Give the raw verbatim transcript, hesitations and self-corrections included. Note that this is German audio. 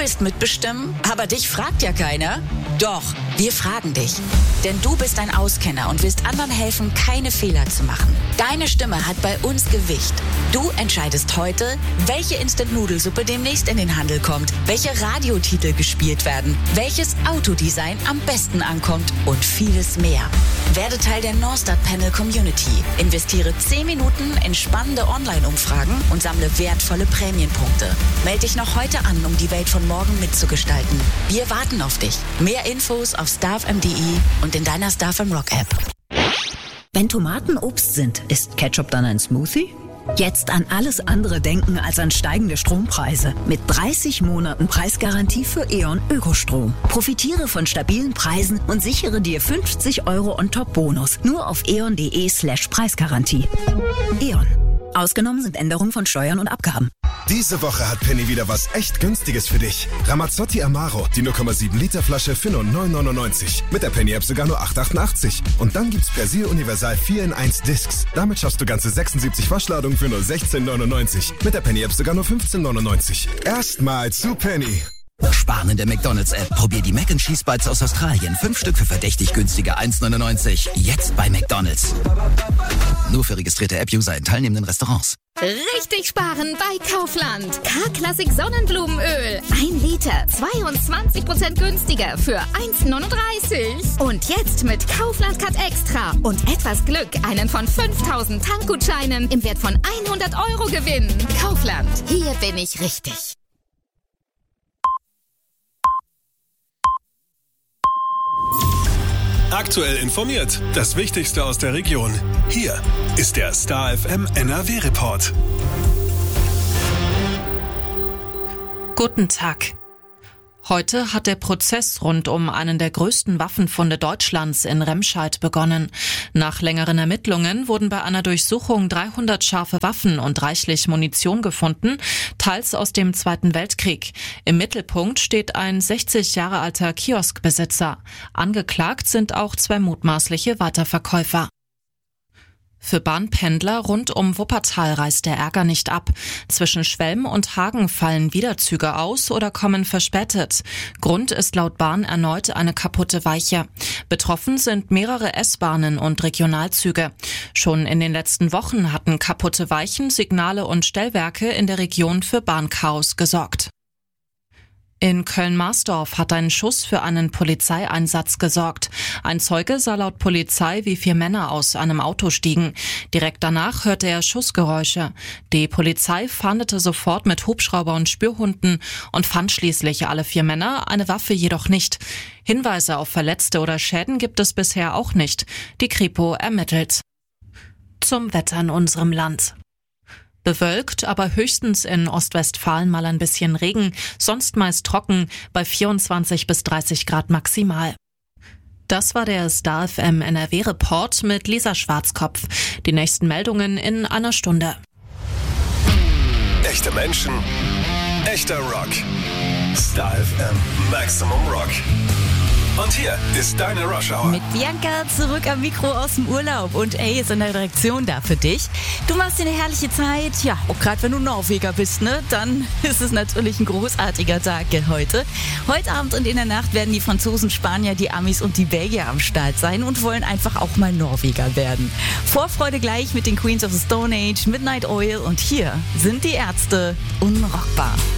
willst mitbestimmen, aber dich fragt ja keiner? Doch, wir fragen dich. Denn du bist ein Auskenner und willst anderen helfen, keine Fehler zu machen. Deine Stimme hat bei uns Gewicht. Du entscheidest heute, welche Instant-Nudelsuppe demnächst in den Handel kommt, welche Radiotitel gespielt werden, welches Autodesign am besten ankommt und vieles mehr. Werde Teil der Norstart Panel Community. Investiere zehn Minuten in spannende Online-Umfragen und sammle wertvolle Prämienpunkte. Melde dich noch heute an, um die Welt von morgen mitzugestalten. Wir warten auf dich. Mehr Infos auf starfm punkt de und in deiner StarFM Rock App. Wenn Tomaten Obst sind, ist Ketchup dann ein Smoothie? Jetzt an alles andere denken als an steigende Strompreise. Mit dreißig Monaten Preisgarantie für E.ON Ökostrom. Profitiere von stabilen Preisen und sichere dir fünfzig Euro on top Bonus. Nur auf eon.de slash Preisgarantie. E.ON. Ausgenommen sind Änderungen von Steuern und Abgaben. Diese Woche hat Penny wieder was echt Günstiges für dich. Ramazzotti Amaro, die null Komma sieben Liter Flasche für nur neun neunundneunzig. Mit der Penny-App sogar nur acht achtundachtzig. Und dann gibt's Persil Universal vier in eins Discs. Damit schaffst du ganze sechsundsiebzig Waschladungen für nur sechzehn neunundneunzig. Mit der Penny-App sogar nur fünfzehn neunundneunzig. Erstmal zu Penny. Sparen in der McDonald's-App. Probier die Mac and Cheese Bites aus Australien. Fünf Stück für verdächtig günstige eins neunundneunzig. Jetzt bei McDonald's. Nur für registrierte App-User in teilnehmenden Restaurants. Richtig sparen bei Kaufland. K-Klassik Sonnenblumenöl. Ein Liter, zweiundzwanzig Prozent günstiger für eins neununddreißig. Und jetzt mit Kaufland Cut Extra und etwas Glück einen von fünftausend Tankgutscheinen im Wert von hundert Euro gewinnen. Kaufland, hier bin ich richtig. Aktuell informiert. Das Wichtigste aus der Region. Hier ist der StarFM N R W-Report. Guten Tag. Heute hat der Prozess rund um einen der größten Waffenfunde Deutschlands in Remscheid begonnen. Nach längeren Ermittlungen wurden bei einer Durchsuchung dreihundert scharfe Waffen und reichlich Munition gefunden, teils aus dem Zweiten Weltkrieg. Im Mittelpunkt steht ein sechzig Jahre alter Kioskbesitzer. Angeklagt sind auch zwei mutmaßliche Weiterverkäufer. Für Bahnpendler rund um Wuppertal reißt der Ärger nicht ab. Zwischen Schwelm und Hagen fallen wieder Züge aus oder kommen verspätet. Grund ist laut Bahn erneut eine kaputte Weiche. Betroffen sind mehrere S-Bahnen und Regionalzüge. Schon in den letzten Wochen hatten kaputte Weichen, Signale und Stellwerke in der Region für Bahnchaos gesorgt. In Köln-Marsdorf hat ein Schuss für einen Polizeieinsatz gesorgt. Ein Zeuge sah laut Polizei, wie vier Männer aus einem Auto stiegen. Direkt danach hörte er Schussgeräusche. Die Polizei fahndete sofort mit Hubschrauber und Spürhunden und fand schließlich alle vier Männer, eine Waffe jedoch nicht. Hinweise auf Verletzte oder Schäden gibt es bisher auch nicht. Die Kripo ermittelt. Zum Wetter in unserem Land. Bewölkt, aber höchstens in Ostwestfalen mal ein bisschen Regen, sonst meist trocken, bei vierundzwanzig bis dreißig Grad maximal. Das war der StarFM N R W-Report mit Lisa Schwarzkopf. Die nächsten Meldungen in einer Stunde. Echte Menschen, echter Rock. StarFM Maximum Rock. Und hier ist deine Rush Hour. Mit Bianca zurück am Mikro aus dem Urlaub und Ey ist in der Redaktion da für dich. Du machst dir eine herrliche Zeit. Ja, auch gerade wenn du Norweger bist, ne, dann ist es natürlich ein großartiger Tag heute. Heute Abend und in der Nacht werden die Franzosen, Spanier, die Amis und die Belgier am Start sein und wollen einfach auch mal Norweger werden. Vorfreude gleich mit den Queens of the Stone Age, Midnight Oil und hier sind die Ärzte unrockbar.